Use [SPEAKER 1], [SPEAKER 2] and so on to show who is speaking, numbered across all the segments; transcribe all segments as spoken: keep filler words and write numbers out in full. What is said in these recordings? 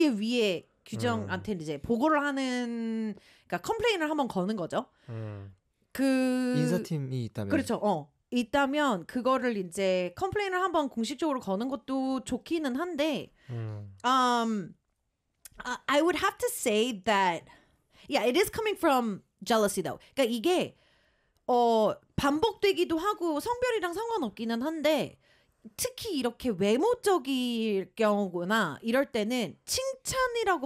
[SPEAKER 1] 위에 규정한테 음. 이제 보고를 하는 그러니까 컴플레인을 한번 거는 거죠. 음. 그
[SPEAKER 2] 인사팀이 있다면
[SPEAKER 1] 그렇죠. 어. 있다면 그거를 이제 컴플레인을 한번 공식적으로 거는 것도 좋기는 한데 음. um I would have to say that yeah, it is coming from jealousy though. 그러니까 이게 어 반복되기도 하고 성별이랑 상관없기는 한데 특히 이렇게 외모적일 경우나 이럴 때는 칭찬이라고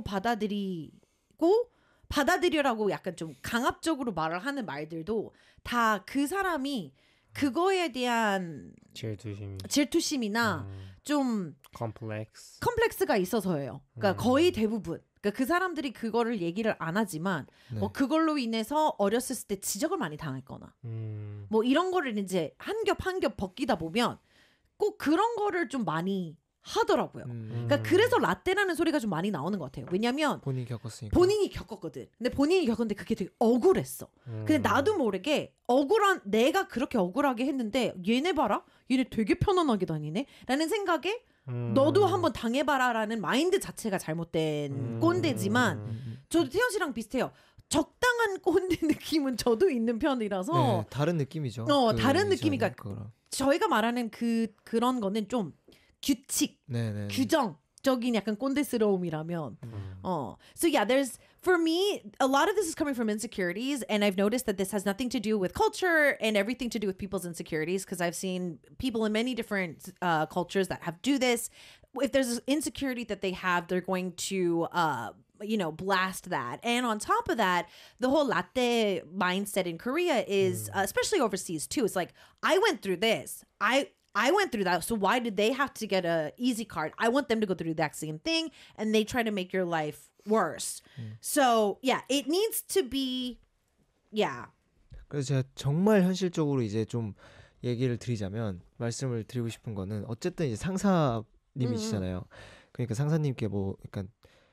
[SPEAKER 1] 받아들이고 받아들여라고 약간 좀 강압적으로 말을 하는 말들도 다 그 사람이 그거에 대한
[SPEAKER 3] 질투심
[SPEAKER 1] 질투심이나
[SPEAKER 3] 음.
[SPEAKER 1] 좀
[SPEAKER 3] 컴플렉스
[SPEAKER 1] 컴플렉스가 있어서예요. 그러니까 음. 거의 대부분 그러니까 그 사람들이 그거를 얘기를 안 하지만 네. 뭐 그걸로 인해서 어렸을 때 지적을 많이 당했거나 음. 뭐 이런 거를 이제 한 겹 한 겹 벗기다 보면 꼭 그런 거를 좀 많이 하더라고요. 음. 그러니까 그래서 라떼라는 소리가 좀 많이 나오는 것 같아요. 왜냐면
[SPEAKER 2] 본인이 겪었으니까.
[SPEAKER 1] 본인이 겪었거든. 근데 본인이 겪었는데 그게 되게 억울했어. 음. 근데 나도 모르게 억울한 내가 그렇게 억울하게 했는데 얘네 봐라? 얘네 되게 편안하게 다니네? 라는 생각에 음. 너도 한번 당해봐라라는 마인드 자체가 잘못된 음. 꼰대지만 음. 저도 태연 씨랑 비슷해요. 적당한 꼰대 느낌은 저도 있는 편이라서
[SPEAKER 2] 네, 다른 느낌이죠.
[SPEAKER 1] 어,
[SPEAKER 2] 그
[SPEAKER 1] 다른 느낌이니까 저희가 말하는 그 그런 거는 좀 규칙, 네네. 규정적인 약간 꼰대스러움이라면 음. 어. So yeah, there's for me a lot of this is coming from insecurities and I've noticed that this has nothing to do with culture and everything to do with people's insecurities because I've seen people in many different uh, cultures that have do this. If there's an insecurity that they have, they're going to uh you know, blast that. And on top of that, the whole latte mindset in Korea is, mm. uh, especially overseas too, it's like, I went through this. I I went through that. So why did they have to get a easy card? I want them to go through that same thing. And they try to make your life worse. Mm. So yeah, it needs to be, yeah.
[SPEAKER 2] 그래서 제가 정말 현실적으로 이제 좀 얘기를 드리자면, 말씀을 드리고 싶은 거는, 어쨌든 이제 상사님이시잖아요. 음. 그러니까 상사님께 뭐, 약간,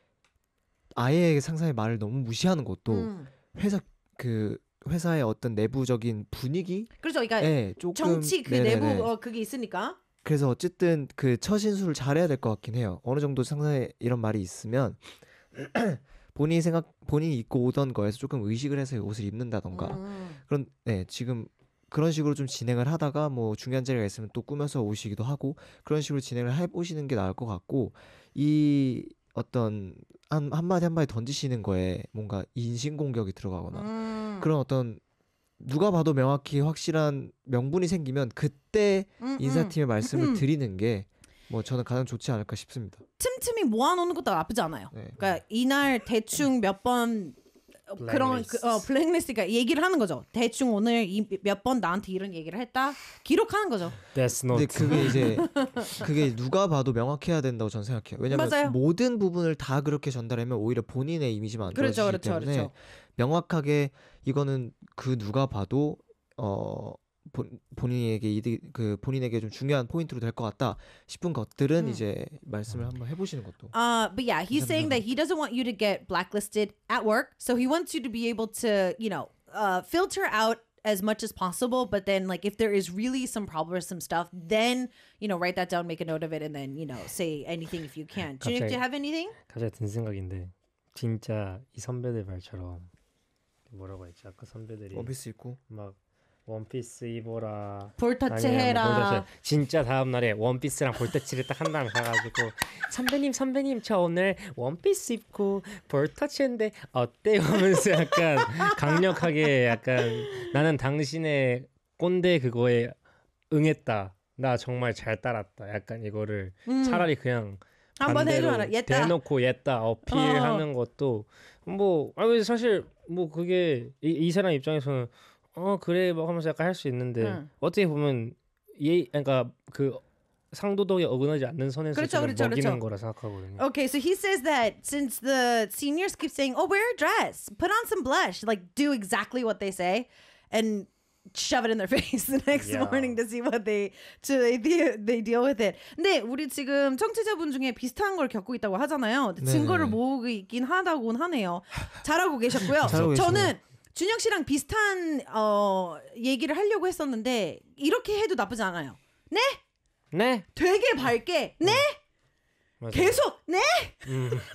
[SPEAKER 2] 아예 상사의 말을 너무 무시하는 것도 음. 회사 그 회사의 어떤 내부적인 분위기
[SPEAKER 1] 그렇죠. 그러니까
[SPEAKER 2] 네, 조금,
[SPEAKER 1] 정치 그 네네네. 내부 어, 그게 있으니까
[SPEAKER 2] 그래서 어쨌든 그 첫 인수를 잘해야 될 것 같긴 해요. 어느 정도 상사의 이런 말이 있으면 본인이 생각 본인이 입고 오던 거에서 조금 의식을 해서 옷을 입는다던가 음. 그런 네 지금 그런 식으로 좀 진행을 하다가 뭐 중요한 자리가 있으면 또 꾸며서 오시기도 하고 그런 식으로 진행을 해보시는 게 나을 것 같고 이 어떤 한, 한마디 한마디 던지시는 거에 뭔가 인신공격이 들어가거나 음. 그런 어떤 누가 봐도 명확히 확실한 명분이 생기면 그때 음, 인사팀의 음. 말씀을 음. 드리는 게 뭐 저는 가장 좋지 않을까 싶습니다.
[SPEAKER 1] 틈틈이 모아놓는 것도 나쁘지 않아요. 네. 그러니까 이날 대충 몇 번 그런 그, 어, 블랙리스트가 얘기를 하는 거죠. 대충 오늘 몇 번 나한테 이런 얘기를 했다 기록하는 거죠.
[SPEAKER 3] That's not.
[SPEAKER 2] 근데 그게 이제 그게 누가 봐도 명확해야 된다고 저는 생각해요. 왜냐면 맞아요. 모든 부분을 다 그렇게 전달하면 오히려 본인의 이미지만 안 좋아지기 그렇죠, 그렇죠, 때문에 그렇죠. 명확하게 이거는 그 누가 봐도 어 본, 본인에게 이득, 그 본인에게 좀 중요한 포인트로 될 것 같다 싶은 것들은 음. 이제 말씀을 한번 해보시는 것도.
[SPEAKER 1] Uh, but yeah, he's saying that he doesn't want you to get blacklisted at work, so he wants you to be able to, you know, uh, filter out as much as possible. But then, like, if there is really some problem or some stuff, then you know, write that down, make a note of it, and then you know, say anything if you can. Junhyuk, do you have anything?
[SPEAKER 3] 갑자기 든 생각인데, 진짜 이 선배들 말처럼 뭐라고 했지? 아까 선배들이
[SPEAKER 2] 원피스 입고
[SPEAKER 3] 막. 원피스 입어라
[SPEAKER 1] 볼터치 해라
[SPEAKER 3] 볼터치. 진짜 다음날에 원피스랑 볼터치를 딱 한 다음에 가가지고 선배님 선배님 저 오늘 원피스 입고 볼터치인데 어때요? 하면서 약간 강력하게 약간 나는 당신의 꼰대 그거에 응했다 나 정말 잘 따랐다 약간 이거를 음. 차라리 그냥
[SPEAKER 1] 한번 해줘라
[SPEAKER 3] 대놓고 옛다 어필하는 어. 것도 뭐 아니 사실 뭐 그게 이, 이 사람 입장에서는 어 그래 뭐 하면서 약간 할 수 있는데 응. 어떻게 보면 예 그러니까 그 상도덕에 어긋나지 않는 선에서 그렇죠, 그렇죠, 먹이는 그렇죠. 거라 생각하거든요.
[SPEAKER 1] Okay, so he says that since the seniors keep saying, "Oh, wear a dress, put on some blush," like do exactly what they say, and shove it in their face the next yeah. morning to see what they to they, they deal with it. 근데 우리 지금 청취자분 중에 비슷한 걸 겪고 있다고 하잖아요. 증거를 모으고 있긴 하다고는 하네요. 잘하고 계셨고요.
[SPEAKER 2] 잘하고
[SPEAKER 1] 저는 준혁 씨랑 비슷한 어, 얘기를 하려고 했었는데 이렇게 해도 나쁘지 않아요. 네?
[SPEAKER 3] 네.
[SPEAKER 1] 되게 밝게 네?
[SPEAKER 3] 맞아요.
[SPEAKER 1] 계속 네?
[SPEAKER 3] 음.